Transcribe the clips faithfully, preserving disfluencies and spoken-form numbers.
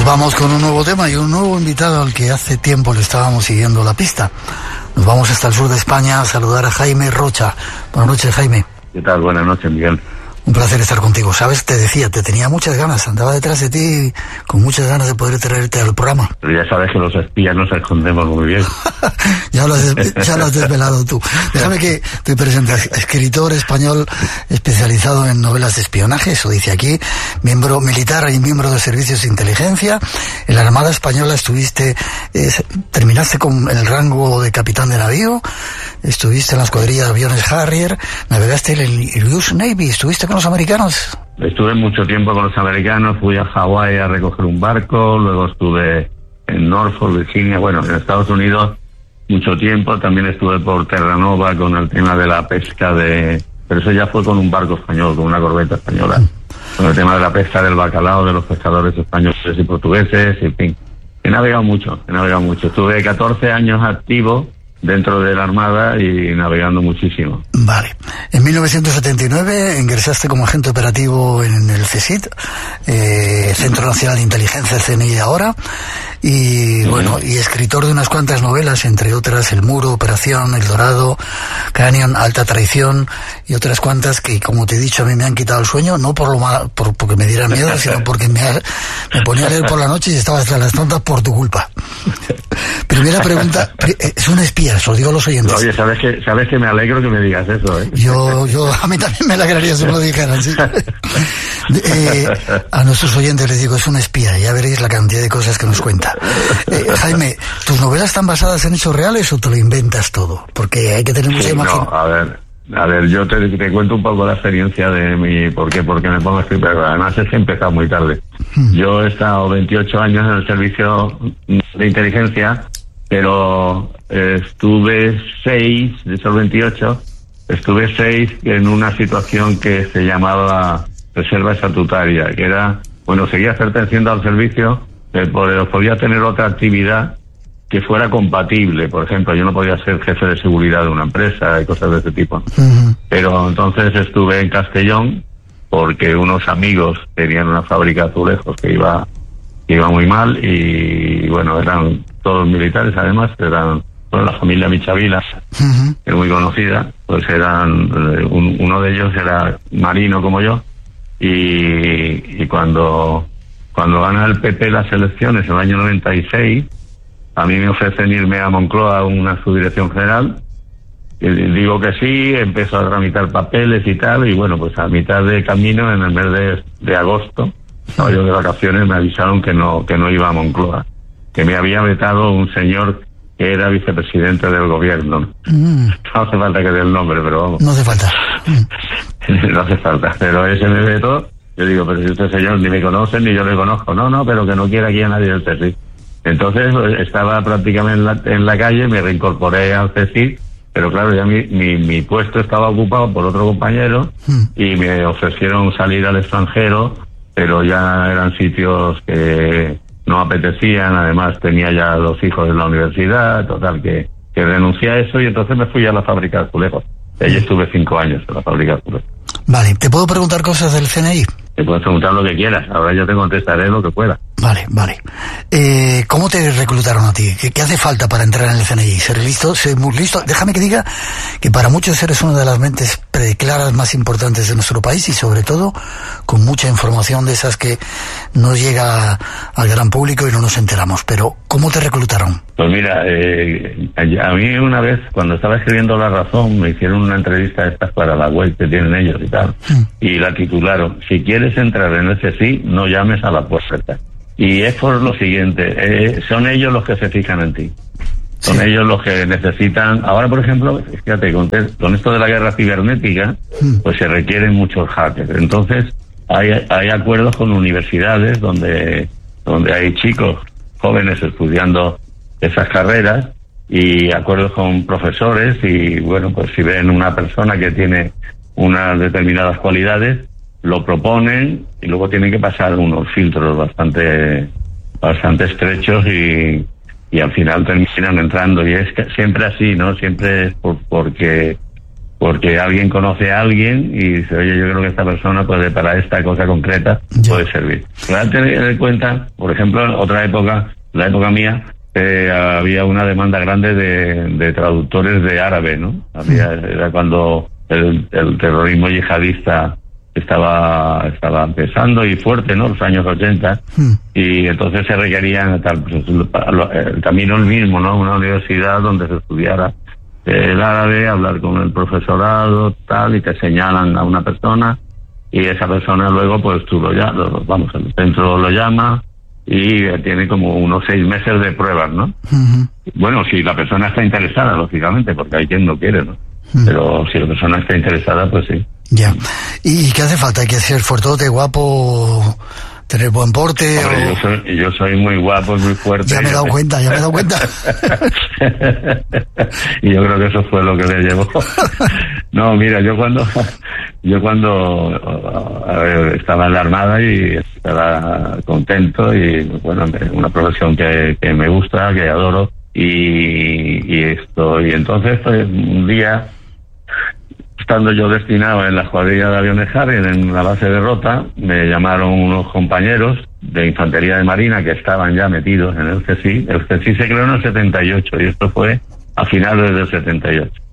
vamos con un nuevo tema y un nuevo invitado al que hace tiempo le estábamos siguiendo la pista. Nos vamos hasta el sur de España a saludar a Jaime Rocha. Buenas noches, Jaime. ¿Qué tal? Buenas noches, Miguel. Un placer estar contigo. Sabes, te decía, te tenía muchas ganas, andaba detrás de ti con muchas ganas de poder traerte al programa. Pero ya sabes que los espías nos escondemos muy bien. ya, lo has, ya lo has desvelado tú. Déjame que te presente. Escritor español especializado en novelas de espionaje, eso dice aquí, miembro militar y miembro de servicios de inteligencia. En la Armada Española estuviste, eh, terminaste con el rango de capitán de navío, estuviste en la escuadrilla de aviones Harrier, navegaste en el U S Navy, estuviste con los americanos. Estuve mucho tiempo con los americanos, fui a Hawái a recoger un barco, luego estuve en Norfolk, Virginia, bueno, en Estados Unidos mucho tiempo, también estuve por Terranova con el tema de la pesca de... pero eso ya fue con un barco español, con una corbeta española, con el tema de la pesca del bacalao de los pescadores españoles y portugueses, en fin. He navegado mucho, he navegado mucho. Estuve catorce años activo dentro de la Armada y navegando muchísimo. Vale. En mil novecientos setenta y nueve ingresaste como agente operativo en el C S I T, eh, Centro Nacional de Inteligencia, C N I ahora, y sí. Bueno, y escritor de unas cuantas novelas, entre otras El Muro, Operación, El Dorado, Canyon, Alta Traición, y otras cuantas que, como te he dicho, a mí me han quitado el sueño, no por lo mal, por, porque me dieran miedo, sino porque me, ha, me ponía a leer por la noche y estaba hasta las tontas por tu culpa. Primera pregunta, es una espía, os lo digo a los oyentes. Oye, sabes que, sabes que me alegro que me digas eso, ¿eh? Yo, yo, a mí también me alegraría si me lo dijeran, ¿sí? Eh, a nuestros oyentes les digo, es una espía, ya veréis la cantidad de cosas que nos cuenta. Eh, Jaime, ¿tus novelas están basadas en hechos reales o te lo inventas todo? Porque hay que tener mucha sí, imaginación. No, a ver, a ver, yo te, te cuento un poco la experiencia de mi... ¿Por qué? Porque me pongo a escribir, además es que he empezado muy tarde. Hmm. Yo he estado veintiocho años en el servicio de inteligencia, pero eh, estuve seis, de esos veintiocho, estuve seis en una situación que se llamaba reserva estatutaria, que era, bueno, seguía perteneciendo al servicio, pero podía tener otra actividad que fuera compatible. Por ejemplo, yo no podía ser jefe de seguridad de una empresa y cosas de ese tipo. Uh-huh. Pero entonces estuve en Castellón porque unos amigos tenían una fábrica de azulejos que iba, que iba muy mal y, bueno, eran todos militares, además, eran... Bueno, la familia Michavila, uh-huh. que es muy conocida, pues eran, un, uno de ellos era marino como yo, y, y cuando, cuando gana el P P las elecciones en el año noventa y seis, a mí me ofrecen irme a Moncloa a una subdirección general, y digo que sí, empiezo a tramitar papeles y tal, y bueno, pues a mitad de camino, en el mes de, de agosto, estaba yo de vacaciones, me avisaron que no, que no iba a Moncloa, que me había vetado un señor que era vicepresidente del gobierno. Mm. No hace falta que dé el nombre, pero vamos. No hace falta. Mm. No hace falta, pero ese me vetó. Yo digo, pero si este señor ni me conoce ni yo le conozco. No, no, pero que no quiere aquí a nadie del C S I C. Entonces estaba prácticamente en la, en la calle, me reincorporé al C S I C, pero claro, ya mi, mi, mi puesto estaba ocupado por otro compañero mm. y me ofrecieron salir al extranjero, pero ya eran sitios que no apetecían, además tenía ya los hijos en la universidad, total, que, que renuncié a eso y entonces me fui a la fábrica de azulejos. Allí estuve cinco años en la fábrica de azulejos. Vale, ¿te puedo preguntar cosas del C N I? Te puedes preguntar lo que quieras, ahora yo te contestaré lo que pueda. Vale, vale. Eh, ¿Cómo te reclutaron a ti? ¿Qué, ¿Qué hace falta para entrar en el C N I? ¿Ser listo? ¿Ser muy listo? Déjame que diga que para muchos eres una de las mentes preclaras más importantes de nuestro país y sobre todo con mucha información de esas que no llega al gran público y no nos enteramos. Pero, ¿cómo te reclutaron? Pues mira, eh, a mí una vez, cuando estaba escribiendo La Razón, me hicieron una entrevista de estas para la web que tienen ellos y tal, mm. y la titularon, si quieres entrar en el C S I, no llames a la puerta. Y es por lo siguiente, eh, son ellos los que se fijan en ti. Son sí. ellos los que necesitan... Ahora, por ejemplo, fíjate, con, con esto de la guerra cibernética, mm. pues se requieren muchos hackers. Entonces, hay, hay acuerdos con universidades donde, donde hay chicos jóvenes estudiando esas carreras y acuerdos con profesores y, bueno, pues si ven una persona que tiene unas determinadas cualidades, lo proponen y luego tienen que pasar unos filtros bastante bastante estrechos y, y al final terminan entrando y es que siempre así, ¿no? Siempre es por, porque porque alguien conoce a alguien y dice, oye, yo creo que esta persona puede, para esta cosa concreta, ya. puede servir. Pero hay que tener en cuenta, por ejemplo, en otra época, la época mía, eh, había una demanda grande de, de traductores de árabe, ¿no? Había, era cuando el, el terrorismo yihadista estaba estaba empezando y fuerte, ¿no? Los años ochenta, hmm. y entonces se requerían tal, pues, el camino el mismo, ¿no? Una universidad donde se estudiara el árabe, hablar con el profesorado, tal, y te señalan a una persona, y esa persona luego, pues tú lo llamas, vamos, el centro lo llama, y tiene como unos seis meses de pruebas, ¿no? Uh-huh. Bueno, si la persona está interesada, lógicamente, porque hay quien no quiere, ¿no? Uh-huh. Pero si la persona está interesada, pues sí. Ya. ¿Y qué hace falta? ¿Hay que ser fuertote, guapo, tener buen porte? Hombre, o... yo, soy, yo soy muy guapo, muy fuerte. Ya me he dado cuenta, ya me he dado cuenta. Y yo creo que eso fue lo que le llevó. No, mira, yo cuando yo cuando a ver, estaba en la Armada y estaba contento y, bueno, una profesión que, que me gusta, que adoro, y, y esto, y entonces, pues, un día, estando yo destinado en la escuadrilla de aviones Harrier en la base de Rota, me llamaron unos compañeros de Infantería de Marina que estaban ya metidos en el C S I. El C S I se creó en el setenta y ocho y esto fue a finales del setenta y ocho.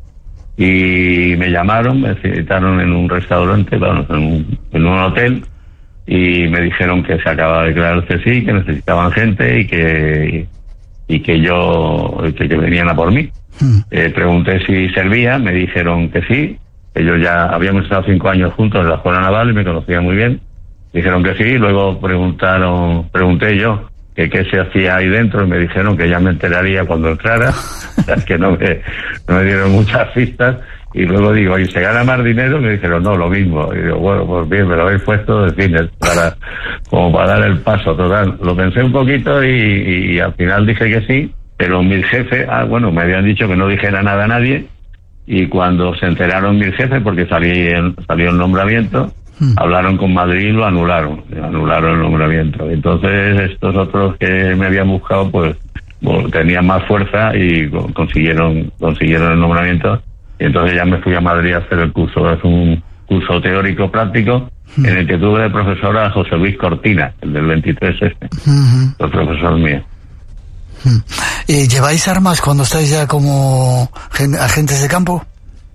Y me llamaron, me citaron en un restaurante, bueno, en un, en un hotel, y me dijeron que se acababa de crear el C S I, que necesitaban gente y que y que yo que, que venían a por mí. Hmm. Eh, pregunté si servía, me dijeron que sí. Ellos ya habíamos estado cinco años juntos en la escuela naval y me conocían muy bien. Dijeron que sí, luego preguntaron, pregunté yo que qué se hacía ahí dentro y me dijeron que ya me enteraría cuando entrara. O sea, es que no me, no me dieron muchas pistas. Y luego digo, ¿y se gana más dinero? Me dijeron, no, lo mismo. Y digo, bueno, pues bien, me lo habéis puesto de cine para, como para dar el paso total. Lo pensé un poquito y, y, y al final dije que sí, pero mis jefes, ah, bueno, me habían dicho que no dijera nada a nadie. Y cuando se enteraron mis jefes, porque salí el, salió el nombramiento, hmm. hablaron con Madrid y lo anularon, anularon el nombramiento. Entonces estos otros que me habían buscado, pues, bueno, tenían más fuerza y consiguieron consiguieron el nombramiento. Y entonces ya me fui a Madrid a hacer el curso. Es un curso teórico práctico hmm. en el que tuve de profesor a José Luis Cortina, el del veintitrés este, hmm. el profesor mío. ¿Y lleváis armas cuando estáis ya como agentes de campo?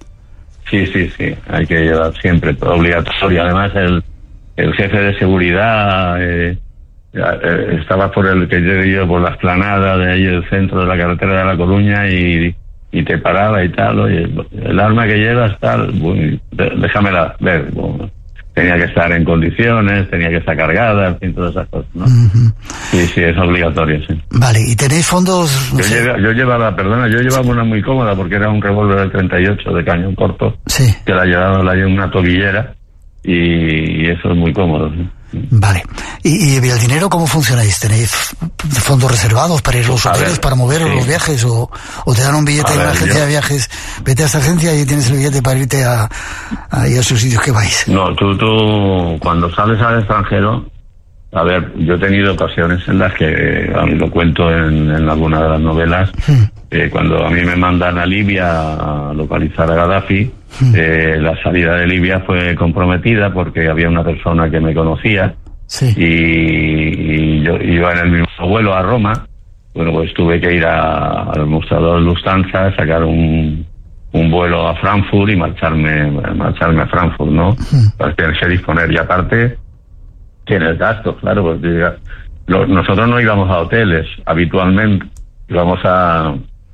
Sí, sí, sí, hay que llevar siempre, obligatorio. Además, el, el jefe de seguridad eh, eh, estaba por el que yo iba por la explanada de ahí, el centro de la carretera de La Coruña, y, y te paraba y tal. Oye, el arma que llevas, tal, bueno, déjamela ver. Bueno, tenía que estar en condiciones, tenía que estar cargada, en fin, todas esas cosas, ¿no? Uh-huh. Sí, sí, es obligatorio, sí. Vale, ¿y tenéis fondos? No yo, sé. lleva, yo llevaba, perdona, yo llevaba una muy cómoda porque era un revólver del treinta y ocho de cañón corto, sí. que la llevaba la llevaba una tobillera y, y eso es muy cómodo, ¿sí? Vale. ¿Y, y el dinero cómo funcionáis? ¿Tenéis fondos reservados para ir a los hoteles, ver, para moveros sí. los viajes? O, ¿O te dan un billete a de una ver, agencia yo... de viajes? Vete a esta agencia y tienes el billete para irte a, a, a esos sitios que vais. No, tú, tú, cuando sales al extranjero, a ver, yo he tenido ocasiones en las que, a mí lo cuento en, en alguna de las novelas, hmm. eh, cuando a mí me mandan a Libia a localizar a Gaddafi, hmm. eh, la salida de Libia fue comprometida porque había una persona que me conocía, sí. y, y yo iba en el mismo vuelo a Roma. Bueno, pues tuve que ir a, al mostrador Lufthansa, sacar un, un vuelo a Frankfurt y marcharme, marcharme a Frankfurt, ¿no? Hmm. Para tener que disponer, y aparte tienes gastos, claro, porque lo, nosotros no íbamos a hoteles habitualmente, íbamos a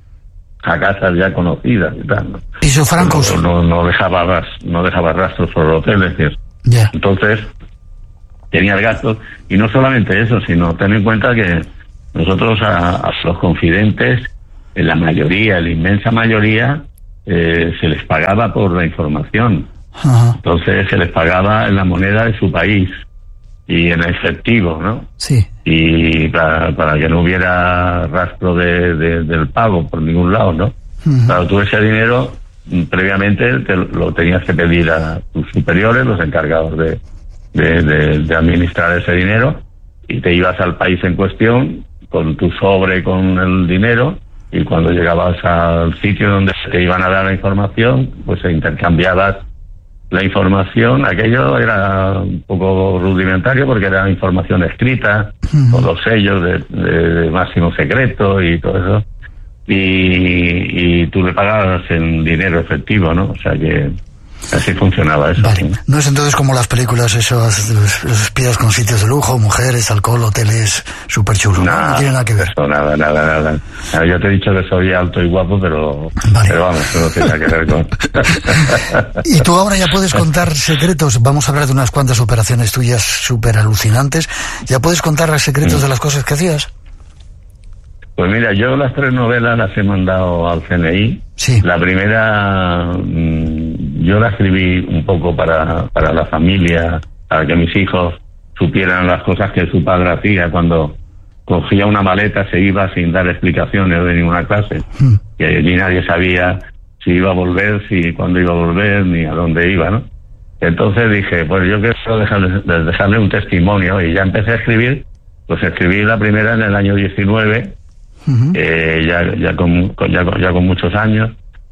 a casas ya conocidas y tal, ¿no? Piso francos. No, no, no dejaba ras, no dejaba rastros por hoteles y eso. Yeah. Entonces tenías gastos, y no solamente eso, sino ten en cuenta que nosotros a, a los confidentes, en la mayoría, en la inmensa mayoría, eh, se les pagaba por la información. Uh-huh. Entonces se les pagaba en la moneda de su país y en efectivo, ¿no? Sí. Y para, para que no hubiera rastro de, de, del pago por ningún lado, ¿no? Uh-huh. Claro, tú ese dinero previamente te lo tenías que pedir a tus superiores, los encargados de, de, de, de administrar ese dinero, y te ibas al país en cuestión con tu sobre con el dinero y cuando llegabas al sitio donde te iban a dar la información, pues se intercambiabas la información. Aquello era un poco rudimentario porque era información escrita, uh-huh. con los sellos de, de, de máximo secreto y todo eso, y, y tú le pagabas en dinero efectivo, ¿no? O sea que así funcionaba eso. Vale. No es entonces como las películas, esos, los, los espías con sitios de lujo, mujeres, alcohol, hoteles súper chulos. Nah, no tiene nada que ver. Eso, nada, nada, nada. Ah, yo te he dicho que soy alto y guapo, pero, vale. pero vamos, eso no tiene nada que ver con... Y tú ahora ya puedes contar secretos. Vamos a hablar de unas cuantas operaciones tuyas súper alucinantes. ¿Ya puedes contar los secretos mm. de las cosas que hacías? Pues mira, yo las tres novelas las he mandado al C N I. Sí. La primera, mmm, yo la escribí un poco para, para la familia, para que mis hijos supieran las cosas que su padre hacía cuando cogía una maleta, se iba sin dar explicaciones de ninguna clase. Mm. Que ni nadie sabía si iba a volver, si cuándo iba a volver, ni a dónde iba, ¿no? Entonces dije, pues yo quiero dejarle, dejarle un testimonio, y ya empecé a escribir. Pues escribí la primera en el año diecinueve, Uh-huh. Eh, ya ya con, con ya, ya con muchos años,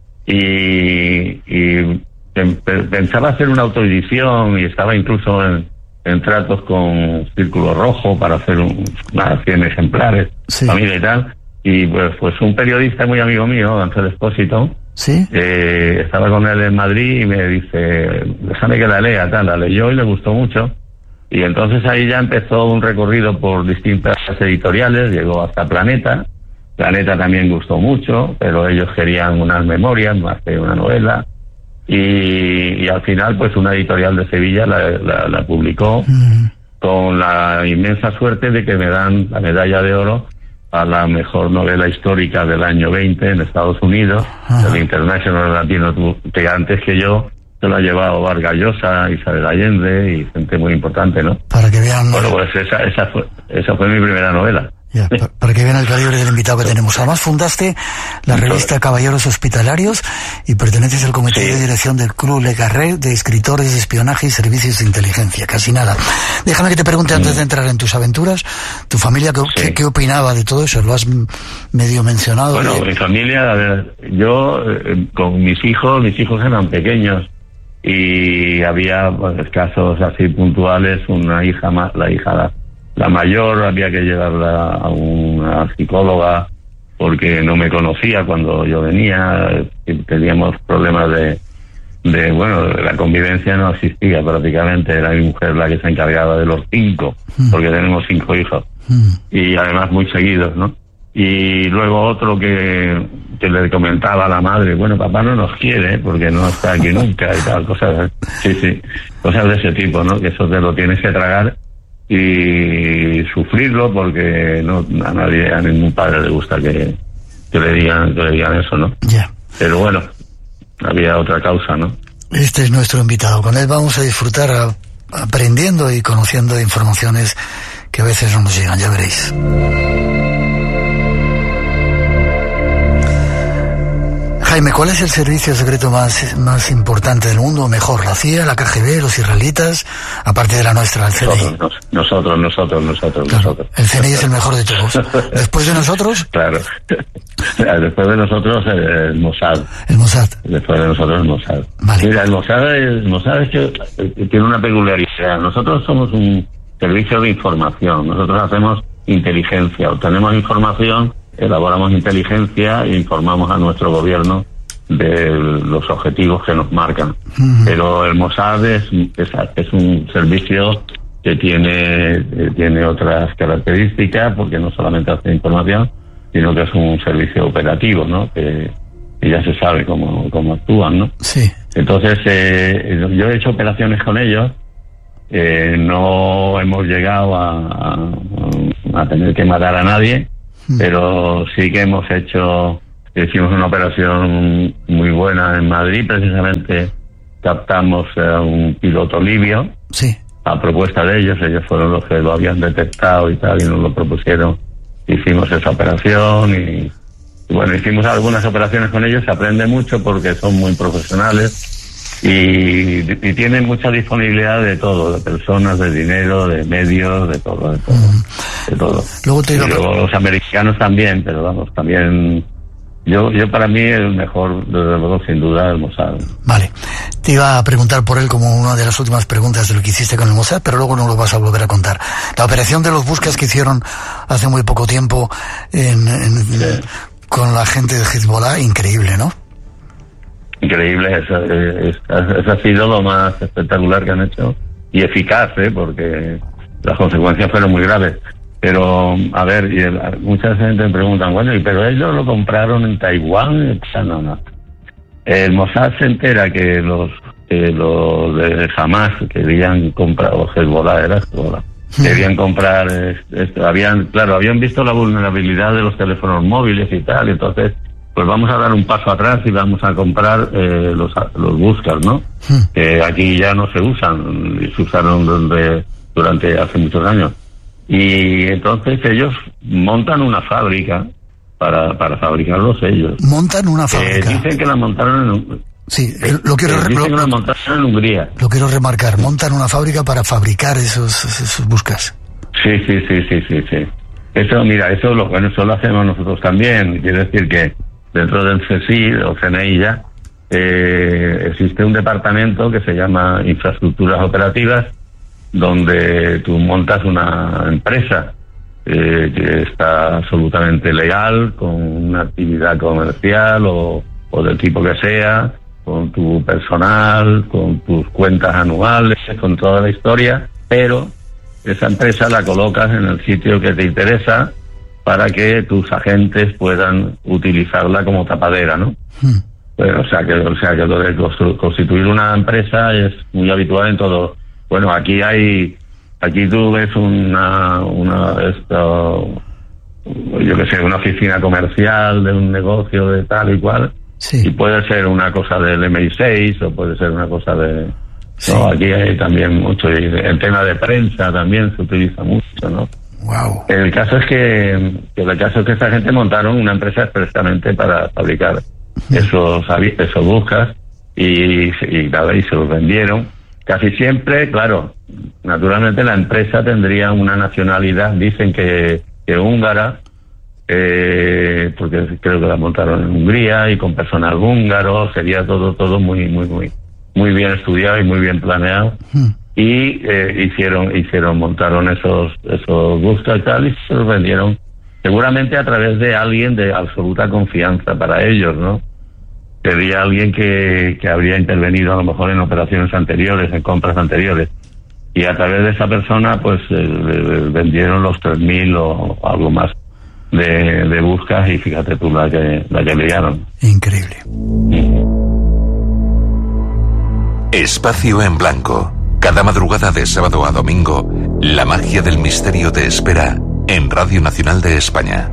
y, y pensaba hacer una autoedición, y estaba incluso en, en tratos con Círculo Rojo para hacer un, unas cien ejemplares, sí. familia y tal, y pues, pues un periodista muy amigo mío, Ángel Expósito, ¿sí? eh, estaba con él en Madrid y me dice, déjame que la lea, tal, la leyó y le gustó mucho. Y entonces ahí ya empezó un recorrido por distintas editoriales, llegó hasta Planeta. Planeta también gustó mucho, pero ellos querían unas memorias más que una novela, y, y al final pues una editorial de Sevilla la, la, la publicó, mm. con la inmensa suerte de que me dan la medalla de oro a la mejor novela histórica del año veinte en Estados Unidos, ah. el International Latino, que antes que yo se lo ha llevado Vargas Llosa, Isabel Allende y gente muy importante, ¿no? Para que vean... Bueno, pues esa, esa, fue, esa fue mi primera novela. Ya, para, para que vean el calibre del invitado que tenemos. Además fundaste la revista Caballeros Hospitalarios y perteneces al comité sí. de dirección del Club Le Carré de escritores de espionaje y servicios de inteligencia. Casi nada. Déjame que te pregunte, antes de entrar en tus aventuras, tu familia, ¿qué, sí. ¿qué opinaba de todo eso? ¿Lo has medio mencionado? Bueno, de... mi familia, a ver, yo eh, con mis hijos, mis hijos eran pequeños, y había pues, casos así puntuales. Una hija más, la hija la La mayor había que llevarla a una psicóloga porque no me conocía cuando yo venía, teníamos problemas de, de bueno, la convivencia no existía prácticamente, era mi mujer la que se encargaba de los cinco, porque tenemos cinco hijos, y además muy seguidos, ¿no? Y luego otro que, que le comentaba a la madre, bueno, papá no nos quiere porque no está aquí nunca, y tal, cosas, sí, sí, cosas de ese tipo, ¿no? Que eso te lo tienes que tragar y sufrirlo, porque no a nadie, a ningún padre le gusta que, que le digan que le digan eso, ¿no? Ya. Yeah. Pero bueno, había otra causa, ¿no? Este es nuestro invitado. Con él vamos a disfrutar a, aprendiendo y conociendo informaciones que a veces no nos llegan, ya veréis. Jaime, ¿cuál es el servicio secreto más, más importante del mundo? Mejor, ¿la C I A, la K G B, los israelitas, aparte de la nuestra, el C N I? Nosotros, nosotros, nosotros, nosotros. Claro, nosotros. El C N I es el mejor de todos. ¿Después de nosotros? Claro. Después de nosotros, el Mossad. El Mossad. Después de nosotros, el Mossad. Vale. Mira, el Mossad, el Mossad es que tiene una peculiaridad. Nosotros somos un servicio de información. Nosotros hacemos inteligencia, obtenemos información, elaboramos inteligencia e informamos a nuestro gobierno de los objetivos que nos marcan. Uh-huh. Pero el Mossad es, es, es un servicio que tiene, tiene otras características, porque no solamente hace información, sino que es un servicio operativo, ¿no? Que, que ya se sabe cómo, cómo actúan, ¿no? Sí. Entonces, eh, yo he hecho operaciones con ellos. Eh, no hemos llegado a, a, a tener que matar a nadie, mm. pero sí que hemos hecho, hicimos una operación muy buena en Madrid. Precisamente captamos a un piloto libio, sí. a propuesta de ellos. Ellos fueron los que lo habían detectado y tal, y nos lo propusieron. Hicimos esa operación y, y bueno, hicimos algunas operaciones con ellos. Se aprende mucho porque son muy profesionales. Y, y tienen mucha disponibilidad de todo, de personas, de dinero, de medios, de todo, de todo, mm. de todo. Luego te y luego los americanos también, pero vamos, también Yo, yo para mí el mejor, desde luego, sin duda, el Mossad. Vale. Te iba a preguntar por él como una de las últimas preguntas de lo que hiciste con el Mossad, pero luego no lo vas a volver a contar. La operación de los Buscas que hicieron hace muy poco tiempo en, en, sí. con la gente de Hezbollah, increíble, ¿no? Increíble, eso, es, eso ha sido lo más espectacular que han hecho y eficaz, ¿eh? Porque las consecuencias fueron muy graves. Pero, a ver, y el, mucha gente me preguntan, bueno, ¿y pero ellos lo compraron en Taiwán? No, no. El Mossad se entera que los que los de Hamas querían comprar, o Hezbollah, era Hezbollah, sí. querían comprar, esto, habían, claro, habían visto la vulnerabilidad de los teléfonos móviles y tal, y entonces, pues vamos a dar un paso atrás y vamos a comprar eh, los los Buscas, ¿no? Sí. Que aquí ya no se usan, y se usaron durante, durante hace muchos años. Y entonces ellos montan una fábrica para para fabricarlos ellos. Montan una fábrica. Eh, dicen que la montaron en un... Sí, lo quiero eh, dicen lo, que la montaron en Hungría. Lo quiero remarcar, montan una fábrica para fabricar esos esos Buscas. Sí, sí, sí, sí, sí, sí. Eso, mira, eso lo bueno, eso lo hacemos nosotros también. Quiere decir que dentro del C S I o C N I ya eh, existe un departamento que se llama Infraestructuras Operativas, donde tú montas una empresa eh, que está absolutamente legal, con una actividad comercial o, o del tipo que sea, con tu personal, con tus cuentas anuales, con toda la historia, pero esa empresa la colocas en el sitio que te interesa para que tus agentes puedan utilizarla como tapadera, ¿no? Hmm. Pues, o sea que, o sea que lo de constituir una empresa es muy habitual en todo. Bueno, aquí hay, aquí tú ves una, una, esto, yo qué sé, una oficina comercial de un negocio de tal y cual, sí. y puede ser una cosa del eme i seis o puede ser una cosa de, sí. no, aquí hay también mucho, y el tema de prensa también se utiliza mucho, ¿no? Wow. El caso es que, que el caso es que esta gente montaron una empresa expresamente para fabricar esos, esos Buscas y, y nada, y se los vendieron. Casi siempre, claro, naturalmente la empresa tendría una nacionalidad, dicen que, que húngara, eh, porque creo que la montaron en Hungría y con personal húngaro, sería todo todo muy muy muy muy bien estudiado y muy bien planeado. Hmm. Y eh, hicieron hicieron montaron esos esos Buscas y tal y se los vendieron seguramente a través de alguien de absoluta confianza para ellos, ¿no? Sería alguien que, que habría intervenido a lo mejor en operaciones anteriores, en compras anteriores. Y a través de esa persona, pues, eh, vendieron los tres mil o algo más de, de Buscas y fíjate tú la que, la que liaron. Increíble. Espacio en Blanco. Cada madrugada de sábado a domingo, la magia del misterio te espera en Radio Nacional de España.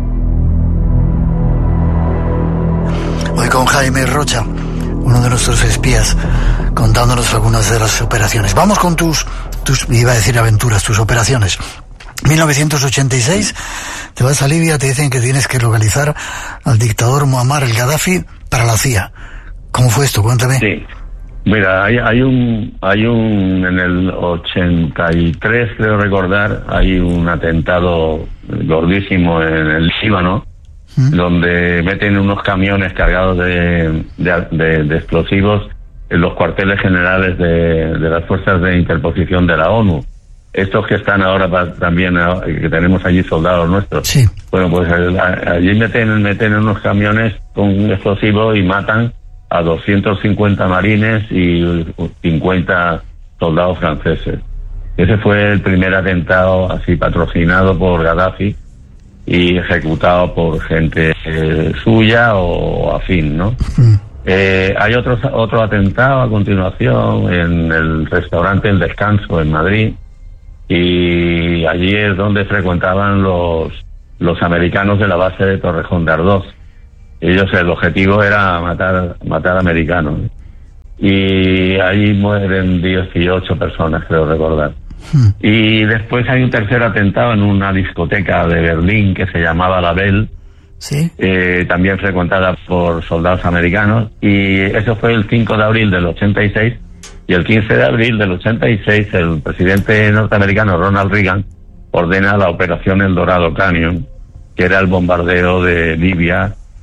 Hoy con Jaime Rocha, uno de nuestros espías, contándonos algunas de las operaciones. Vamos con tus, tus, iba a decir aventuras, tus operaciones. mil novecientos ochenta y seis, te vas a Libia, te dicen que tienes que localizar al dictador Muammar el Gaddafi para la C I A. ¿Cómo fue esto? Cuéntame. Sí, mira, hay, hay un, hay un, en el ochenta y tres, creo recordar, hay un atentado gordísimo en el Líbano, ¿Mm? donde meten unos camiones cargados de, de, de, de explosivos en los cuarteles generales de, de las fuerzas de interposición de la ONU. Estos que están ahora para, también, que tenemos allí soldados nuestros. Sí. Bueno, pues allí meten, meten unos camiones con explosivos y matan a doscientos cincuenta marines y cincuenta soldados franceses. Ese fue el primer atentado así patrocinado por Gaddafi y ejecutado por gente eh, suya o afín, ¿no? Mm. Eh, hay otro, otro atentado a continuación en el restaurante El Descanso en Madrid, y allí es donde frecuentaban los los americanos de la base de Torrejón de Ardoz. Ellos, el objetivo era matar matar americanos, y allí mueren dieciocho personas, creo recordar. Hmm. Y después hay un tercer atentado en una discoteca de Berlín que se llamaba La Belle, ¿sí? eh, también frecuentada por soldados americanos, y eso fue el cinco de abril del ochenta y seis, y el quince de abril del ochenta y seis el presidente norteamericano Ronald Reagan ordena la operación El Dorado Canyon, que era el bombardeo de Libia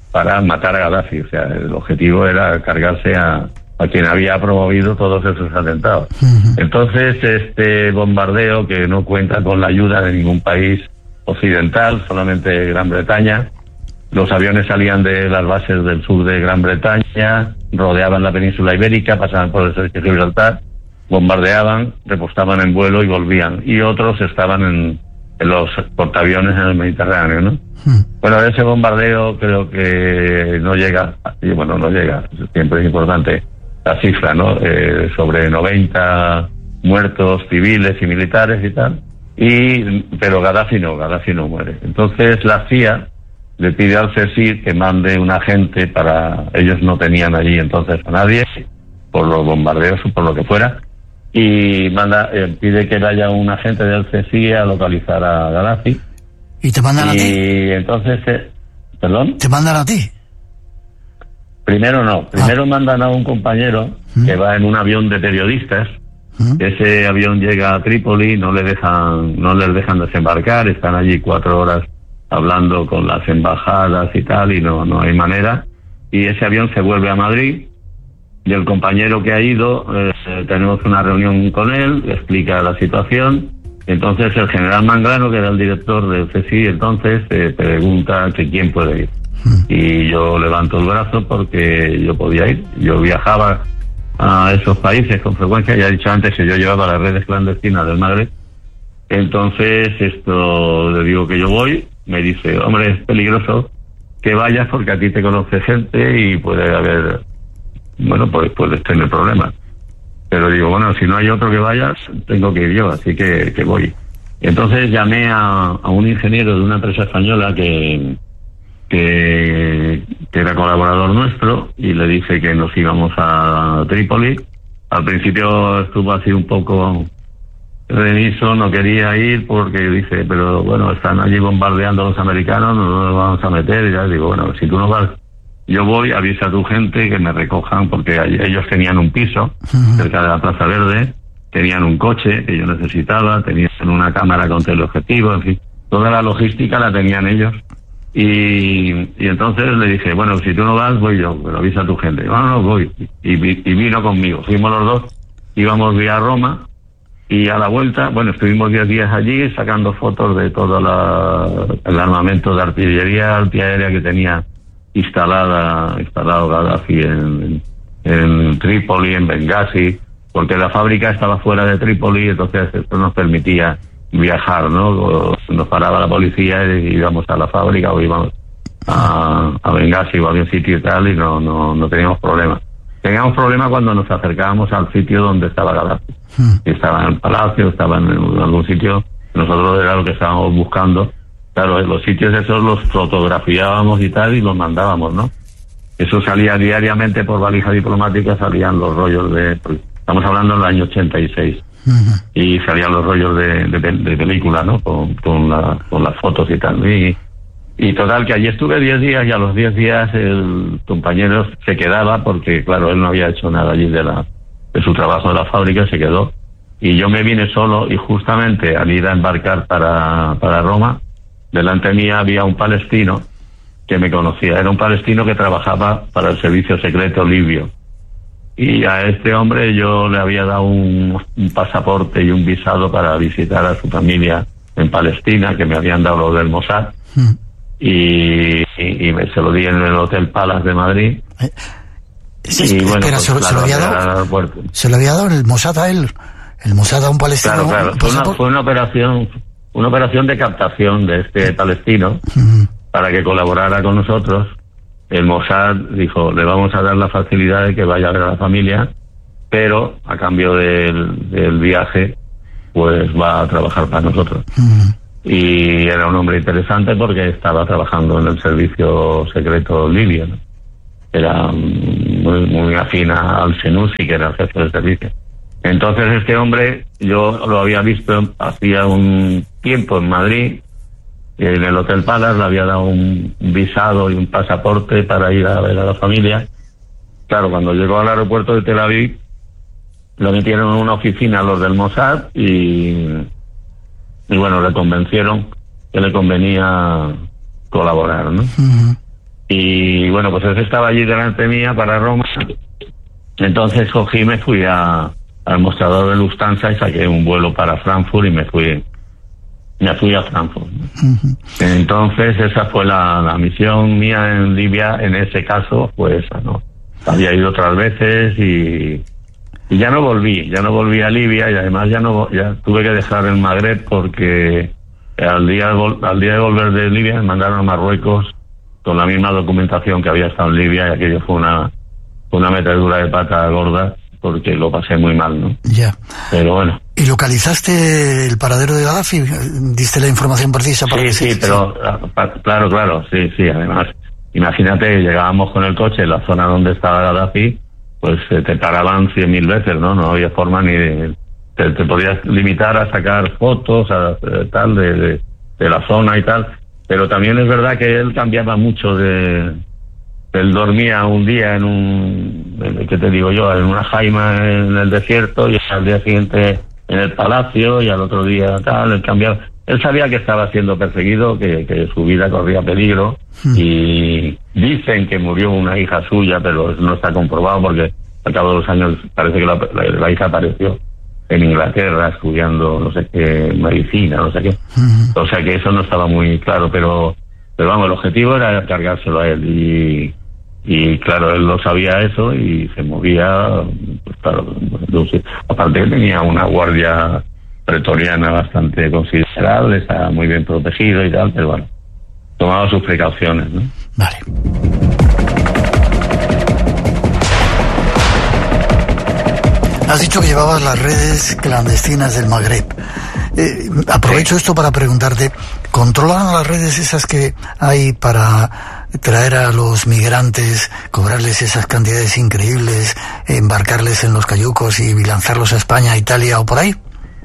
para matar a Gaddafi. O sea, el objetivo era cargarse a, a quien había promovido todos esos atentados. Uh-huh. Entonces, este bombardeo, que no cuenta con la ayuda de ningún país occidental, solamente Gran Bretaña, los aviones salían de las bases del sur de Gran Bretaña, rodeaban la península ibérica, pasaban por el estrecho de Gibraltar, bombardeaban, repostaban en vuelo y volvían. Y otros estaban en, en los portaaviones en el Mediterráneo, ¿no? Hmm. Bueno, ese bombardeo creo que no llega, y bueno, no llega, siempre es importante la cifra, ¿no? Eh, sobre noventa muertos civiles y militares y tal. Y, pero Gaddafi no, Gaddafi no muere. Entonces la C I A le pide al C S I R que mande un agente para... Ellos no tenían allí entonces a nadie, por los bombardeos o por lo que fuera, y manda eh, pide que vaya un agente del C S I R a localizar a Gaddafi. ¿Y te mandan y a ti? Y entonces... Eh, ¿Perdón? ¿Te mandan a ti? Primero no, primero ah. mandan a un compañero ¿Mm? que va en un avión de periodistas. ¿Mm? Ese avión llega a Trípoli, no le dejan, no les dejan desembarcar, están allí cuatro horas hablando con las embajadas y tal, y no, no hay manera. Y ese avión se vuelve a Madrid, y el compañero que ha ido, eh, tenemos una reunión con él, explica la situación. Entonces el general Manglano, que era el director del C S I, entonces eh, pregunta que quién puede ir. Y yo levanto el brazo porque yo podía ir. Yo viajaba a esos países con frecuencia, ya he dicho antes que yo llevaba las redes clandestinas del Magreb. Entonces esto le digo que yo voy. Me dice, hombre, es peligroso que vayas porque a ti te conoce gente y puede haber, bueno, pues puedes tener problemas. Pero digo, bueno, si no hay otro que vayas, tengo que ir yo, así que, que voy. Entonces llamé a, a un ingeniero de una empresa española que, que, que era colaborador nuestro, y le dije que nos íbamos a Trípoli. Al principio estuvo así un poco remiso, no quería ir porque dice, pero bueno, están allí bombardeando a los americanos, no nos vamos a meter. Y ya digo, bueno, si tú no vas, yo voy, avisa a tu gente que me recojan, porque ellos tenían un piso cerca de la Plaza Verde, tenían un coche que yo necesitaba, tenían una cámara con teleobjetivo, en fin, toda la logística la tenían ellos. Y, y entonces le dije, bueno, si tú no vas, voy yo, pero avisa a tu gente. No, no, voy. Y, y vino conmigo, fuimos los dos, íbamos vía Roma. Y a la vuelta, bueno, estuvimos diez días allí sacando fotos de todo la, el armamento de artillería antiaérea que tenía instalada, instalado Gaddafi en, en Trípoli, en Benghazi, porque la fábrica estaba fuera de Trípoli, entonces esto nos permitía viajar, ¿no? Nos paraba la policía y íbamos a la fábrica o íbamos a, a Benghazi o a algún sitio y tal, y no, no, no teníamos problemas. Teníamos problemas cuando nos acercábamos al sitio donde estaba Gaddafi. Hmm. Estaba en el palacio, estaba en algún sitio. Nosotros era lo que estábamos buscando. Claro, los sitios esos los fotografiábamos y tal, y los mandábamos, ¿no? Eso salía diariamente por valija diplomática, salían los rollos de... Estamos hablando del año ochenta y seis. Hmm. Y salían los rollos de, de, de película, ¿no? Con, con, la, con las fotos y tal. Y, Y total, que allí estuve diez días, y a los diez días el compañero se quedaba porque, claro, él no había hecho nada allí de la de su trabajo de la fábrica, se quedó. Y yo me vine solo, y justamente al ir a embarcar para, para Roma, delante mía había un palestino que me conocía. Era un palestino que trabajaba para el servicio secreto libio. Y a este hombre yo le había dado un, un pasaporte y un visado para visitar a su familia en Palestina, que me habían dado los del Mossad. Hmm. Y, y, y me, se lo di en el Hotel Palace de Madrid. Eh, sí, y bueno, espera, pues, se, claro, se, lo había dado, se lo había dado el Mossad a él, el Mossad a un palestino. Claro, claro, fue una, fue una operación una operación de captación de este palestino uh-huh. para que colaborara con nosotros. El Mossad dijo, le vamos a dar la facilidad de que vaya a ver a la familia, pero a cambio del, del viaje pues va a trabajar para nosotros. Uh-huh. Y era un hombre interesante porque estaba trabajando en el servicio secreto libio, ¿no? Era muy, muy afín al Senussi, que era el jefe del servicio. Entonces este hombre, yo lo había visto hacía un tiempo en Madrid, en el Hotel Palace, le había dado un visado y un pasaporte para ir a ver a la familia. Claro, cuando llegó al aeropuerto de Tel Aviv, lo metieron en una oficina los del Mossad y... Y bueno, le convencieron que le convenía colaborar, ¿no? Uh-huh. Y bueno, pues él estaba allí delante mía para Roma. Entonces cogí y me fui a, al mostrador de Lufthansa y saqué un vuelo para Frankfurt y me fui me fui a Frankfurt. Uh-huh. Entonces esa fue la, la misión mía en Libia. En ese caso, pues no, había ido otras veces y, y ya no volví, ya no volví a Libia, y además ya no ya tuve que dejar el Magreb porque al día, al día de volver de Libia me mandaron a Marruecos con la misma documentación que había estado en Libia, y aquello fue una, una metedura de pata gorda, porque lo pasé muy mal, ¿no? Ya. Pero bueno. ¿Y localizaste el paradero de Gaddafi? ¿Diste la información precisa para Sí, que sí, sí, pero sí. claro, claro, sí, sí, además, imagínate, llegábamos con el coche en la zona donde estaba Gaddafi, pues eh, te paraban cien mil veces, ¿no? No había forma ni de... Te, te podías limitar a sacar fotos, a, a tal, de, de, de la zona y tal, pero también es verdad que él cambiaba mucho de... Él dormía un día en un, ¿qué te digo yo?, en una jaima en el desierto, y al día siguiente en el palacio, y al otro día tal, él cambiaba. Él sabía que estaba siendo perseguido, que, que su vida corría peligro, hmm. y dicen que murió una hija suya, pero no está comprobado porque al cabo de los años parece que la, la, la hija apareció en Inglaterra estudiando no sé qué, medicina, no sé qué. Hmm. O sea que eso no estaba muy claro, pero... Pero vamos, el objetivo era cargárselo a él, y, y claro, él lo sabía eso y se movía, pues claro, aparte que tenía una guardia pretoriana bastante considerable, estaba muy bien protegido y tal, pero bueno, tomaba sus precauciones, ¿no? Vale. Has dicho que llevabas las redes clandestinas del Magreb. Eh, aprovecho esto para preguntarte, ¿controlan las redes esas que hay para traer a los migrantes, cobrarles esas cantidades increíbles, embarcarles en los cayucos y lanzarlos a España, Italia o por ahí?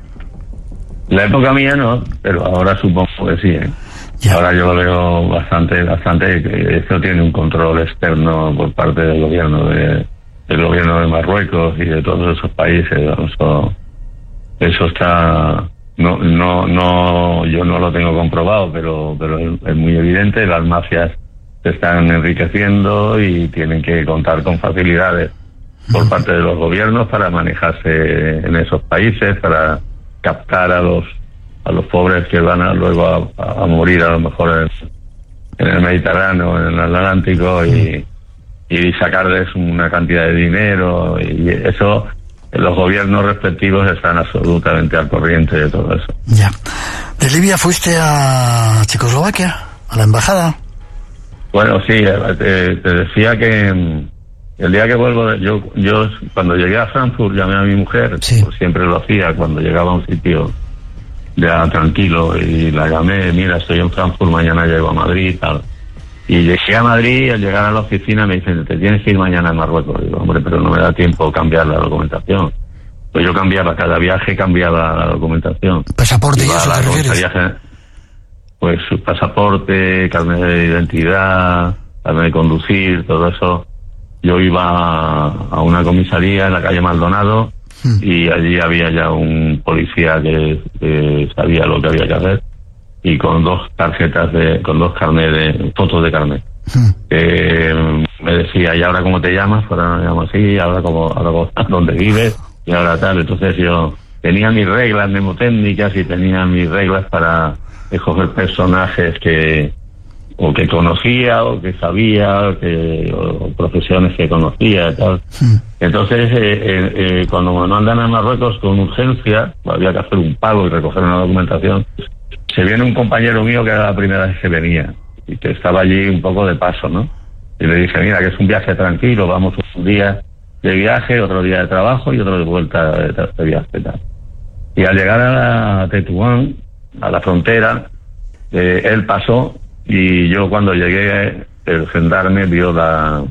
La época mía no, pero ahora supongo que sí, ¿eh? Ya. Ahora yo lo veo bastante, bastante, que esto tiene un control externo por parte del gobierno de, del gobierno de Marruecos y de todos esos países. Eso, eso está... No, no, no, yo no lo tengo comprobado, pero, pero es, es muy evidente. Las mafias se están enriqueciendo y tienen que contar con facilidades por parte de los gobiernos para manejarse en esos países, para captar a los a los pobres que van a, luego a, a morir a lo mejor en, en el Mediterráneo, en el Atlántico, y, y sacarles una cantidad de dinero, y eso... Los gobiernos respectivos están absolutamente al corriente de todo eso. Ya. ¿De Libia fuiste a Checoslovaquia, a la embajada? Bueno, sí, te, te decía que el día que vuelvo, yo yo cuando llegué a Frankfurt llamé a mi mujer, sí. Pues siempre lo hacía cuando llegaba a un sitio ya tranquilo, y la llamé, mira, estoy en Frankfurt, mañana llego a Madrid y tal. Y llegué a Madrid, y al llegar a la oficina me dicen, te tienes que ir mañana a Marruecos. Digo, hombre, pero no me da tiempo cambiar la documentación. Pues yo cambiaba, cada viaje cambiaba la documentación. ¿Pasaporte y eso te refieres? Viaje, pues pasaporte, carnet de identidad, carnet de conducir, todo eso. Yo iba a una comisaría en la calle Maldonado, hmm. y allí había ya un policía que, que sabía lo que había que hacer, y con dos tarjetas de, con dos carnet de, fotos de carnet. Hmm. Eh, me decía, ¿y ahora cómo te llamas? Ahora me llamo así, ahora cómo, ahora cómo, dónde vives, y ahora tal. Entonces yo tenía mis reglas mnemotécnicas y tenía mis reglas para escoger personajes que, o que conocía, o que sabía, o, que, o profesiones que conocía y tal. Hmm. Entonces, eh, eh, eh, cuando me mandan a Marruecos con urgencia, había que hacer un pago y recoger una documentación. Se viene un compañero mío que era la primera vez que venía y que estaba allí un poco de paso, ¿no? Y le dije, mira, que es un viaje tranquilo, vamos un día de viaje, otro día de trabajo y otro de vuelta de, de viaje, tal. Y al llegar a la Tetuán, a la frontera, eh, él pasó, y yo cuando llegué, el gendarme vio la,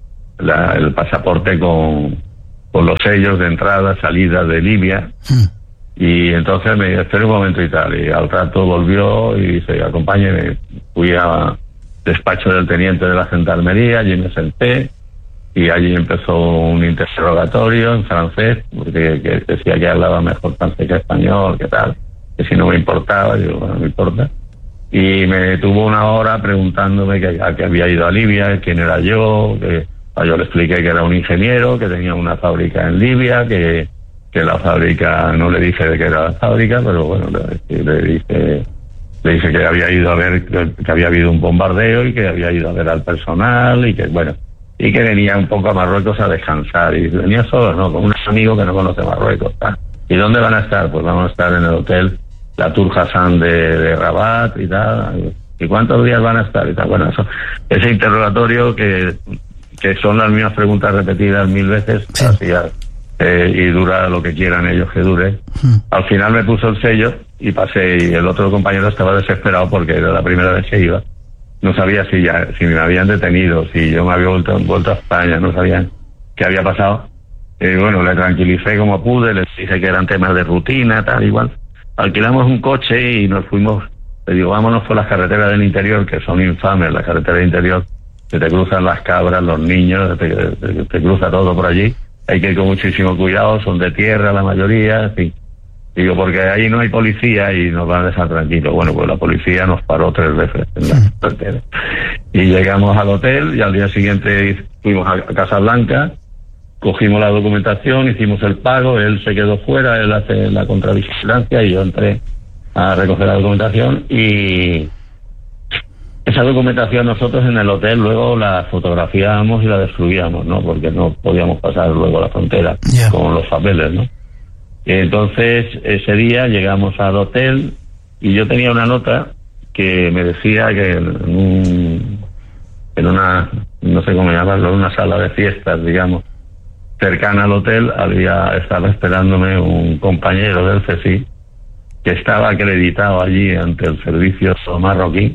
la el pasaporte con, con los sellos de entrada, salida de Libia. Hmm. Y entonces me dijo, espera un momento y tal, y al rato volvió y dice, acompáñeme. Fui al despacho del teniente de la gendarmería, allí me senté, y allí empezó un interrogatorio en francés, porque que decía que hablaba mejor francés que español, que tal, que si no me importaba, digo, bueno, no me importa. y me tuvo una hora preguntándome que, a qué había ido a Libia, quién era yo, que yo le expliqué que era un ingeniero, que tenía una fábrica en Libia, que, que la fábrica, no le dije de qué era la fábrica, pero bueno, le, le dije le dije que había ido a ver, que había habido un bombardeo y que había ido a ver al personal y que, bueno, y que venía un poco a Marruecos a descansar, y venía solo, ¿no?, con un amigo que no conoce Marruecos, ¿tá? ¿Y dónde van a estar? Pues vamos a estar en el hotel La Tour Hassan de, de Rabat y tal. ¿Y cuántos días van a estar? Y tal. Bueno, eso, ese interrogatorio que, que son las mismas preguntas repetidas mil veces, sí. así ya, eh, y dura lo que quieran ellos que dure. Hmm. Al final me puso el sello y pasé, y el otro compañero estaba desesperado porque era la primera vez que iba. No sabía si ya, si me habían detenido, si yo me había vuelto, vuelto a España, no sabían qué había pasado. Y bueno, le tranquilicé como pude, les dije que eran temas de rutina, tal, igual. Alquilamos un coche y nos fuimos, le digo, vámonos por las carreteras del interior, que son infames, las carreteras del interior, que te cruzan las cabras, los niños, te, te, te cruza todo por allí. Hay que ir con muchísimo cuidado, son de tierra la mayoría, en fin. Digo, porque ahí no hay policía y nos van a dejar tranquilos. Bueno, pues la policía nos paró tres veces en la carretera. Y llegamos al hotel y al día siguiente fuimos a Casablanca, cogimos la documentación, hicimos el pago, él se quedó fuera, él hace la contravigilancia y yo entré a recoger la documentación, y esa documentación nosotros en el hotel luego la fotografiábamos y la destruíamos, ¿no? Porque no podíamos pasar luego la frontera yeah. con los papeles, ¿no? Y entonces ese día llegamos al hotel y yo tenía una nota que me decía que en un, en una, no sé cómo llamarlo, en una sala de fiestas, digamos, cercana al hotel, había estaba esperándome un compañero del C S I que estaba acreditado allí ante el servicio marroquí,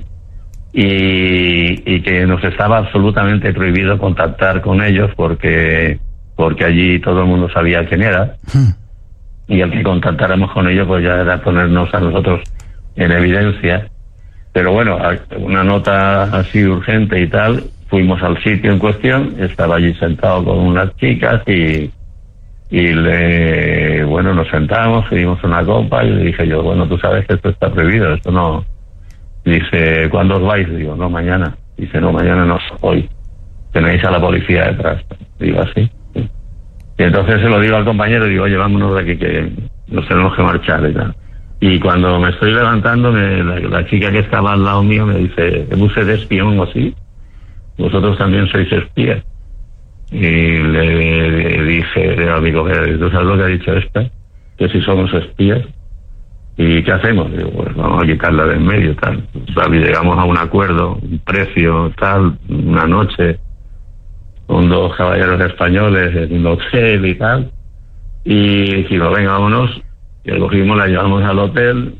y, y que nos estaba absolutamente prohibido contactar con ellos porque porque allí todo el mundo sabía quién era, y el que contactáramos con ellos pues ya era ponernos a nosotros en evidencia. Pero bueno, una nota así urgente y tal, fuimos al sitio en cuestión, estaba allí sentado con unas chicas y y le, bueno, nos sentamos, pedimos una copa y le dije yo, bueno, tú sabes que esto está prohibido, esto no. Dice, ¿cuándo os vais? Digo, no, mañana. Dice, no, mañana no, hoy. Tenéis a la policía detrás. Digo, así. Sí. Y entonces se lo digo al compañero, digo, oye, vámonos de aquí que nos tenemos que marchar y tal. Y cuando me estoy levantando, me, la, la chica que estaba al lado mío me dice, ¿usted es espión o sí? Vosotros también sois espías. Y le, le dije al amigo, ¿tú sabes lo que ha dicho esta? Que si somos espías. ¿Y qué hacemos? Digo, pues vamos a quitarla de en medio, tal. tal. Y llegamos a un acuerdo, un precio, tal, una noche, con dos caballeros españoles en un hotel y tal. Y dijimos, venga, vámonos. Y la cogimos, la llevamos al hotel,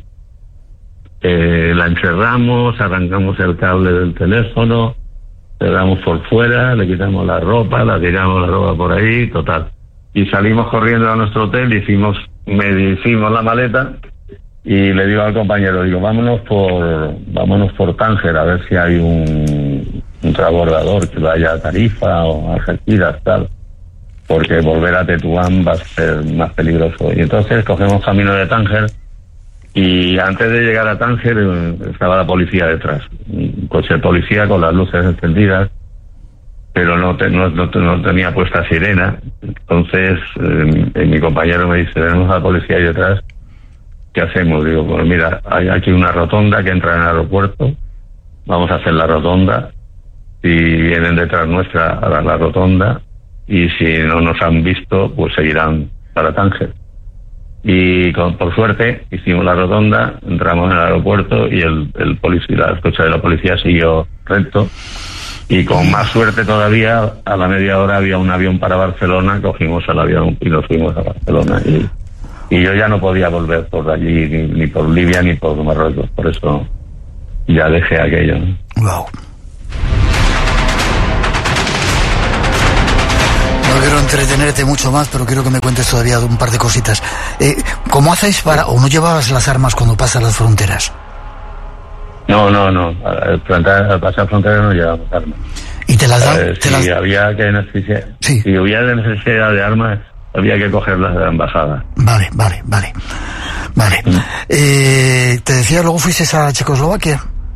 eh, la encerramos, arrancamos el cable del teléfono, le damos por fuera, le quitamos la ropa, la tiramos la ropa por ahí, total. Y salimos corriendo a nuestro hotel, hicimos, me hicimos la maleta y le digo al compañero, digo, vámonos por, vámonos por Tánger a ver si hay un, un transbordador que vaya a Tarifa o a Algeciras, tal, porque volver a Tetuán va a ser más peligroso. Y entonces cogemos camino de Tánger. Y antes de llegar a Tánger estaba la policía detrás, un coche de policía con las luces encendidas, pero no, te, no, no, no tenía puesta sirena. Entonces eh, mi compañero me dice, tenemos a la policía ahí detrás, ¿qué hacemos? Digo, pues mira, hay aquí una rotonda que entra en el aeropuerto, vamos a hacer la rotonda, si vienen detrás nuestra a dar la rotonda, y si no nos han visto, pues seguirán para Tánger. Y con, por suerte hicimos la rotonda, entramos en el aeropuerto y el, el policía, el coche de la policía siguió recto, y con más suerte todavía a la media hora había un avión para Barcelona, cogimos el avión y nos fuimos a Barcelona, y, y yo ya no podía volver por allí ni, ni por Libia ni por Marruecos, por eso ya dejé aquello, ¿no? Wow. No quiero entretenerte mucho más, pero quiero que me cuentes todavía un par de cositas. Eh, ¿Cómo hacéis para... o no llevabas las armas cuando pasas las fronteras? No, no, no. Al, al pasar fronteras no llevamos armas. ¿Y te las dan? Eh, si las... había que necesidad, sí. si había necesidad de armas, había que cogerlas de la embajada. Vale, vale, vale. Vale. Mm. Eh, te decía, luego fuiste a Checoslovaquia.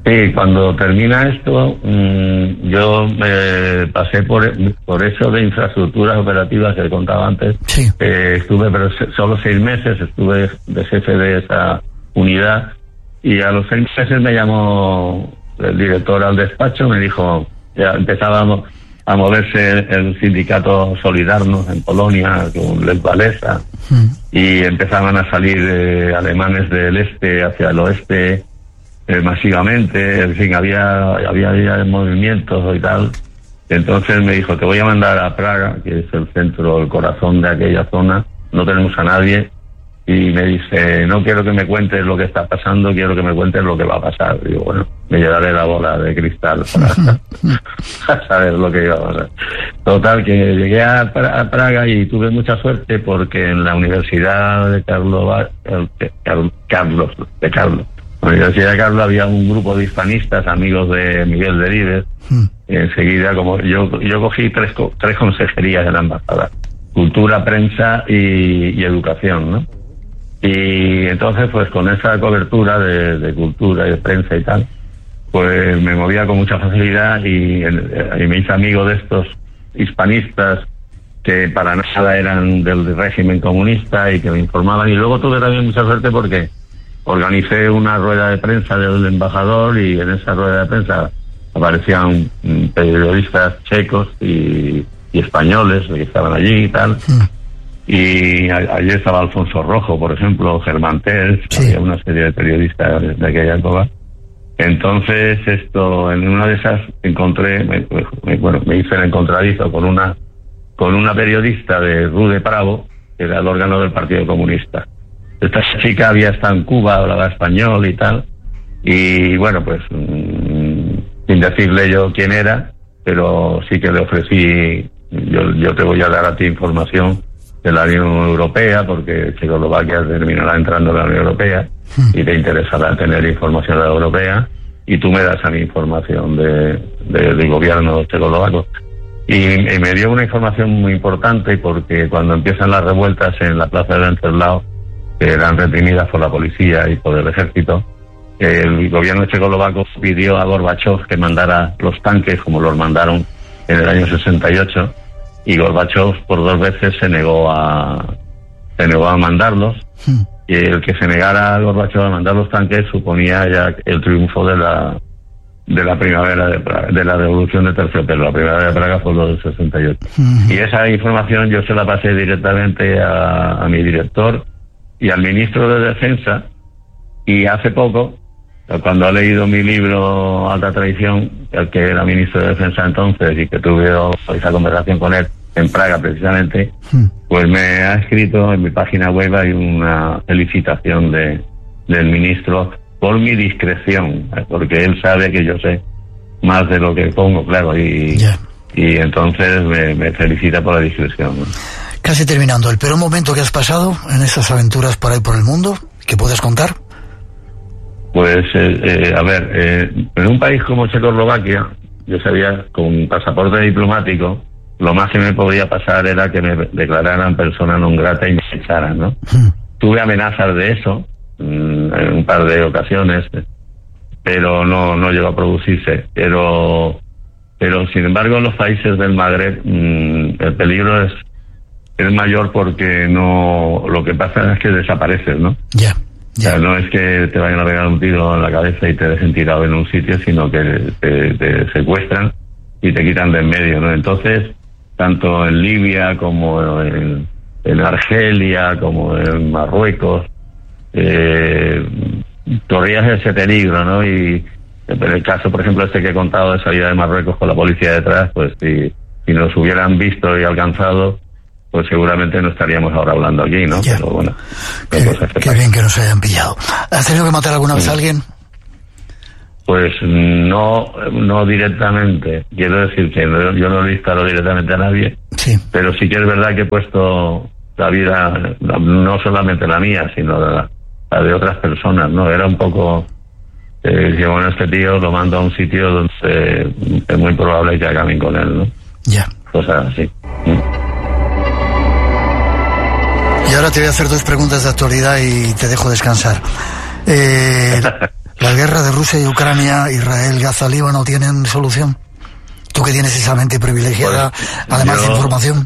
Sí, cuando termina esto, mmm, yo me pasé por, por eso de infraestructuras operativas que he contado antes. Sí. Eh, estuve, pero solo seis meses, estuve de jefe de esa unidad, y a los seis meses me llamó el director al despacho, me dijo, ya empezábamos a moverse el sindicato Solidarność en Polonia con Lech Walesa, mm. y empezaban a salir eh, alemanes del este hacia el oeste eh, masivamente, en fin, había, había, había movimientos y tal. Entonces me dijo, te voy a mandar a Praga, que es el centro, el corazón de aquella zona, no tenemos a nadie, y me dice, no quiero que me cuentes lo que está pasando, quiero que me cuentes lo que va a pasar. Y digo, bueno, me llevaré la bola de cristal para, para saber lo que iba a pasar. Total, que llegué a, a Praga y tuve mucha suerte porque en la Universidad de Carlos, Carlos, de Carlos, en la Universidad de Carlos había un grupo de hispanistas, amigos de Miguel Delibes, y enseguida, como yo, yo cogí tres, tres consejerías en la embajada, cultura, prensa y, y educación, ¿no? Y entonces, pues con esa cobertura de, de cultura y de prensa y tal, pues me movía con mucha facilidad y, y me hice amigo de estos hispanistas que para nada eran del régimen comunista y que me informaban. Y luego tuve también mucha suerte porque organicé una rueda de prensa del embajador y en esa rueda de prensa aparecían periodistas checos y, y españoles que estaban allí y tal. Sí. Y allí estaba Alfonso Rojo, por ejemplo, Germán Terz, sí. Había una serie de periodistas de aquella época. Entonces, esto, en una de esas encontré, me, me, bueno, me hice el encontradizo con una con una periodista de Rude Pravo, que era el órgano del Partido Comunista. Esta chica había estado en Cuba, hablaba español y tal, y bueno, pues mmm, sin decirle yo quién era, pero sí que le ofrecí, yo, yo te voy a dar a ti información de la Unión Europea, porque Checoslovaquia terminará entrando en la Unión Europea y te interesará tener información de la europea, y tú me das a mi información de, de, del gobierno checoslovaco. Y, y me dio una información muy importante porque cuando empiezan las revueltas en la plaza de Wenceslao, que eran reprimidas por la policía y por el ejército, el gobierno checoslovaco pidió a Gorbachov que mandara los tanques como los mandaron en el año sesenta y ocho, y Gorbachov por dos veces se negó a se negó a mandarlos, sí. Y el que se negara a Gorbachov a mandar los tanques suponía ya el triunfo de la de la primavera de Praga, de la revolución de Terciopelo. La primavera de Praga fue lo del sesenta y ocho. Uh-huh. Y esa información yo se la pasé directamente a, a mi director y al ministro de Defensa, y hace poco, cuando ha leído mi libro Alta Traición, el que era ministro de Defensa entonces y que tuve esa conversación con él en Praga precisamente, hmm. pues me ha escrito en mi página web, hay una felicitación de del ministro por mi discreción, porque él sabe que yo sé más de lo que pongo, claro, y, yeah. y entonces me, me felicita por la discreción, ¿no? Casi terminando, ¿el peor momento que has pasado en esas aventuras por ahí por el mundo que puedas contar? Pues, eh, eh, a ver, eh, en un país como Checoslovaquia, yo sabía, con pasaporte diplomático, lo más que me podía pasar era que me declararan persona non grata y me echaran, ¿no? Mm. Tuve amenazas de eso mm, en un par de ocasiones, pero no no llegó a producirse. Pero, pero sin embargo, en los países del Magreb mm, el peligro es, es mayor porque no lo que pasa es que desapareces, ¿no? Ya. Yeah. Yeah. O sea, no es que te vayan a pegar un tiro en la cabeza y te dejen tirado en un sitio, sino que te, te secuestran y te quitan de en medio, ¿no? Entonces, tanto en Libia como en, en Argelia, como en Marruecos, eh, corrías ese peligro, ¿no? Y en el caso, por ejemplo, este que he contado de salida de Marruecos con la policía detrás, pues si, si nos hubieran visto y alcanzado, pues seguramente no estaríamos ahora hablando aquí, ¿no? Yeah. Pero bueno, qué, qué bien que nos hayan pillado. ¿Has tenido que matar alguna vez a alguien? Pues no, no directamente. Quiero decir que no, yo no le disparo directamente a nadie, sí. Pero sí que es verdad que he puesto la vida, no solamente la mía, sino la, la de otras personas, ¿no? Era un poco, eh, que bueno, este tío lo mando a un sitio donde es muy probable que acaben con él, ¿no? Ya. Yeah. Cosas así. Y ahora te voy a hacer dos preguntas de actualidad y te dejo descansar. Eh, ¿La guerra de Rusia y Ucrania, Israel, Gaza, Líbano tienen solución? Tú que tienes esa mente privilegiada, pues, además yo, de información.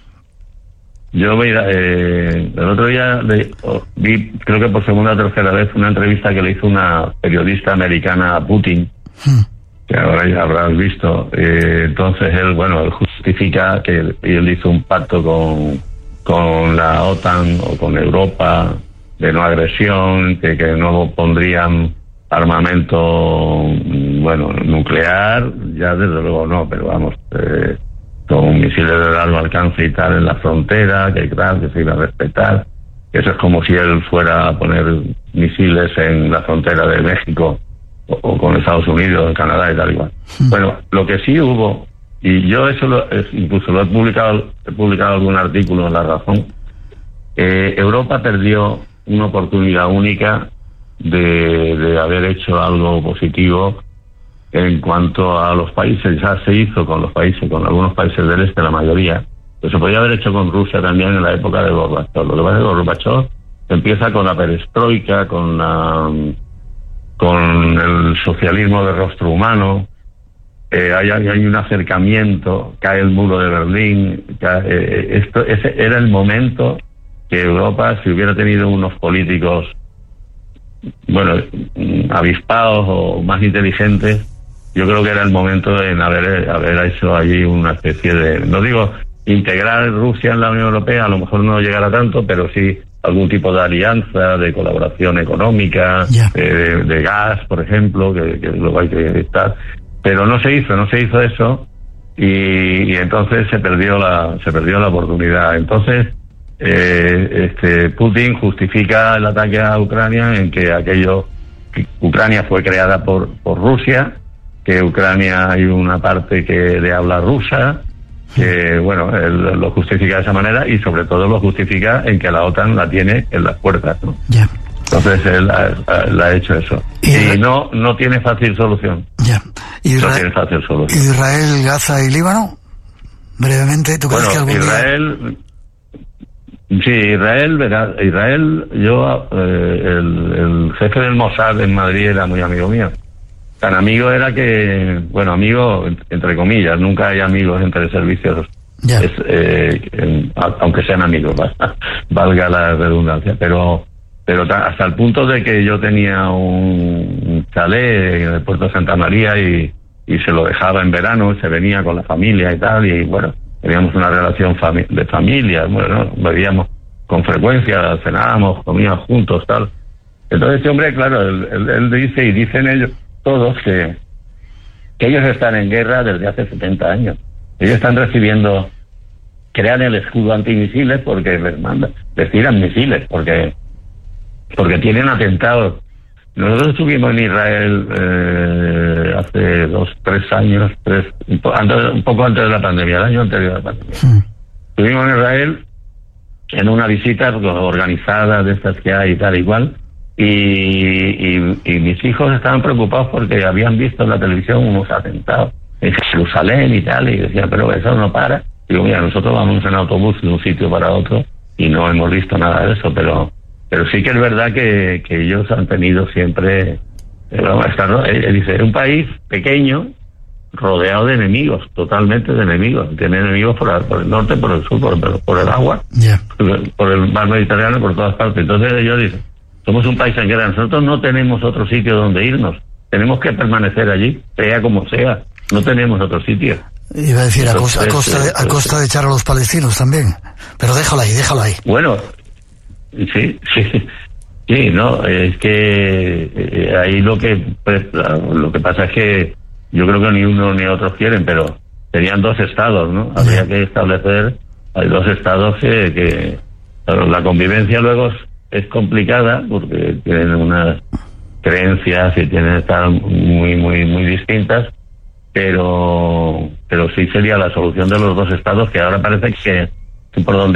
Yo, mira, eh, el otro día le, oh, vi, creo que por segunda o tercera vez, una entrevista que le hizo una periodista americana a Putin, hmm. que ahora ya habrás visto. Eh, entonces él, bueno, él justifica que él, él hizo un pacto con, con la OTAN o con Europa de no agresión, que, que no pondrían armamento, bueno, nuclear, ya desde luego no, pero vamos, eh, con misiles de largo alcance y tal en la frontera, que claro, que se iba a respetar. Eso es como si él fuera a poner misiles en la frontera de México o, o con Estados Unidos, Canadá y tal igual. Mm. Bueno, lo que sí hubo, y yo eso lo, es, incluso lo he publicado, he publicado algún artículo en La Razón, eh, Europa perdió una oportunidad única de, de haber hecho algo positivo en cuanto a los países. Ya se hizo con los países, con algunos países del este, la mayoría, pero se podía haber hecho con Rusia también en la época de Gorbachev. Lo que pasa es que Gorbachev empieza con la perestroika, con la, con el socialismo de rostro humano, eh, hay, hay un acercamiento, cae el muro de Berlín, cae, eh, esto ese era el momento que Europa, si hubiera tenido unos políticos, bueno, avispados o más inteligentes, yo creo que era el momento en haber, haber hecho allí una especie de, no digo integrar Rusia en la Unión Europea, a lo mejor no llegará tanto, pero sí algún tipo de alianza, de colaboración económica, yeah. eh, de, de gas, por ejemplo, que, que luego hay que estar. Pero no se hizo, no se hizo eso, y, y entonces se perdió la, se perdió la oportunidad. Entonces, eh, este, Putin justifica el ataque a Ucrania en que aquello, que Ucrania fue creada por, por Rusia, que Ucrania hay una parte que de habla rusa, que bueno, él lo justifica de esa manera y sobre todo lo justifica en que la OTAN la tiene en las puertas, ¿no? Yeah. Entonces él ha, ha, ha hecho eso. Y, y no no tiene fácil solución. Ya. Yeah. No tiene fácil solución. Israel, Gaza y Líbano, brevemente, ¿tú crees bueno, que algún Israel, día... Sí, Israel, verá, Israel, yo, eh, el, el jefe del Mossad en Madrid era muy amigo mío. Tan amigo era que, bueno, amigo entre comillas, nunca hay amigos entre servicios, yeah. es, eh, en, aunque sean amigos, valga la redundancia, pero pero ta, hasta el punto de que yo tenía un, un chalet en el puerto de Santa María y, y se lo dejaba en verano, se venía con la familia y tal, y bueno, teníamos una relación fami- de familia, bueno, bebíamos con frecuencia, cenábamos, comíamos juntos, tal. Entonces este hombre, claro, él, él, él dice, y dicen ellos todos, que, que ellos están en guerra desde hace setenta años. Ellos están recibiendo, crean el escudo antimisiles porque les mandan, les tiran misiles, porque porque tienen atentados. Nosotros estuvimos en Israel eh, hace dos, tres años, tres, un, po- antes, un poco antes de la pandemia, el año anterior a la pandemia. Sí. Estuvimos en Israel en una visita organizada de estas que hay y tal igual. Y, y, y mis hijos estaban preocupados porque habían visto en la televisión unos atentados en Jerusalén y tal, y decían, pero eso no para. Digo, mira, nosotros vamos en autobús de un sitio para otro y no hemos visto nada de eso, pero pero sí que es verdad que, que ellos han tenido siempre, eh, vamos a estar, ¿no? eh, dice, un país pequeño rodeado de enemigos, totalmente de enemigos. Tiene enemigos por, el, por el norte, por el sur, por, por el agua, yeah. por, por el mar Mediterráneo, por todas partes. Entonces ellos dicen, somos un país en guerra, nosotros no tenemos otro sitio donde irnos, tenemos que permanecer allí, sea como sea, no tenemos otro sitio. Iba a decir, Entonces, a, costa, a, costa de, a costa de echar a los palestinos también, pero déjalo ahí, déjalo ahí. Bueno, sí, sí, sí, no, es que eh, ahí lo que pues, lo que pasa es que yo creo que ni uno ni otros quieren, pero serían dos estados, ¿no? Habría que establecer, hay dos estados que, que claro, la convivencia luego es, es complicada porque tienen unas creencias y tienen estar muy, muy, muy distintas, pero, pero sí sería la solución de los dos estados, que ahora parece que por donde